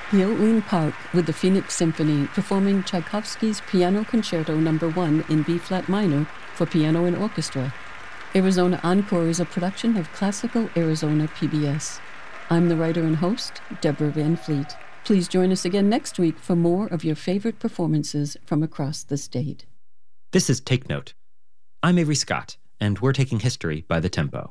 Yeoun Park with the Phoenix Symphony performing Tchaikovsky's Piano Concerto No. 1 in B-flat minor for piano and orchestra. Arizona Encore is a production of Classical Arizona PBS. I'm the writer and host, Deborah Van Fleet. Please join us again next week for more of your favorite performances from across the state. This is Take Note. I'm Avery Scott, and we're taking history by the tempo.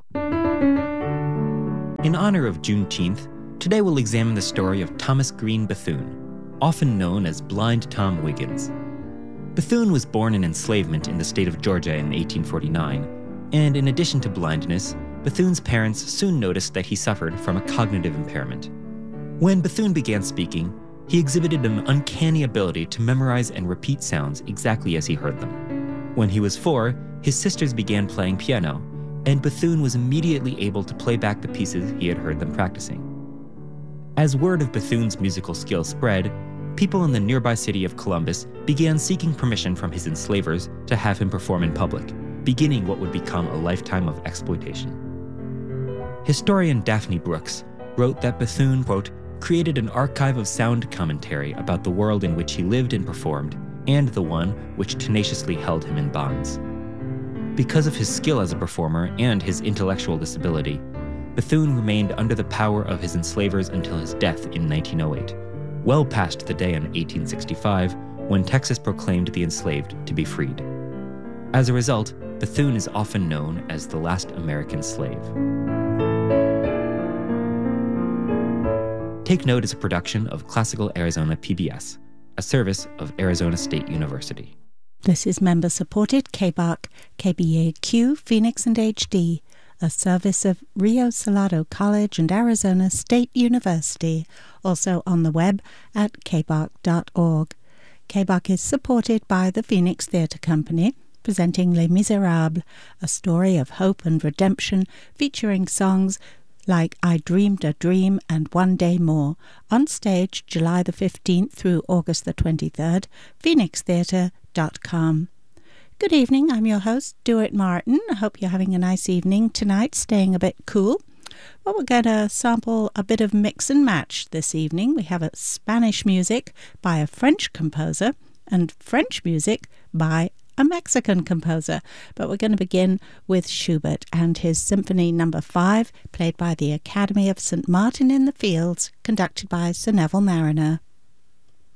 In honor of Juneteenth, today we'll examine the story of Thomas Green Bethune, often known as Blind Tom Wiggins. Bethune was born in enslavement in the state of Georgia in 1849, and in addition to blindness, Bethune's parents soon noticed that he suffered from a cognitive impairment. When Bethune began speaking, he exhibited an uncanny ability to memorize and repeat sounds exactly as he heard them. When he was 4, his sisters began playing piano, and Bethune was immediately able to play back the pieces he had heard them practicing. As word of Bethune's musical skill spread, people in the nearby city of Columbus began seeking permission from his enslavers to have him perform in public, beginning what would become a lifetime of exploitation. Historian Daphne Brooks wrote that Bethune, quote, created an archive of sound commentary about the world in which he lived and performed, and the one which tenaciously held him in bonds. Because of his skill as a performer and his intellectual disability, Bethune remained under the power of his enslavers until his death in 1908, well past the day in 1865 when Texas proclaimed the enslaved to be freed. As a result, Bethune is often known as the last American slave. Take Note is a production of Classical Arizona PBS, a service of Arizona State University. This is member-supported KBAQ, KBAQ, Phoenix and HD, a service of Rio Salado College and Arizona State University, also on the web at kbaq.org. KBAQ is supported by the Phoenix Theatre Company, presenting Les Miserables, a story of hope and redemption featuring songs like I Dreamed a Dream and One Day More, on stage July the 15th through August the 23rd, phoenixtheatre.com. Good evening, I'm your host, Dewitt Martin. I hope you're having a nice evening tonight, staying a bit cool. Well, we're going to sample a bit of mix and match this evening. We have a Spanish music by a French composer and French music by a Mexican composer. But we're going to begin with Schubert and his Symphony No. 5, played by the Academy of St. Martin in the Fields, conducted by Sir Neville Marriner.